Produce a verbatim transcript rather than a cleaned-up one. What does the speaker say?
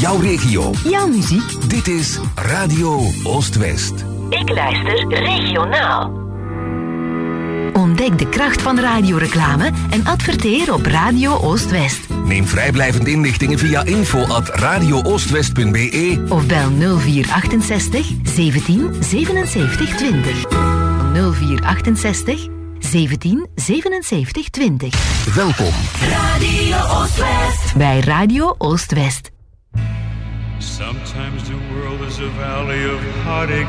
Jouw regio. Jouw muziek. Dit is Radio Oost-West. Ik luister regionaal. Ontdek de kracht van radioreclame en adverteer op Radio Oost-West. Neem vrijblijvend inlichtingen via info at radio oostwest punt b e of bel nul vier achtenzestig zeventien zevenenzeventig twintig. nul vier achtenzestig zeventien zevenenzeventig twintig. Welkom. Radio Oost-West. Bij Radio Oost-West. Sometimes the world is a valley of heartache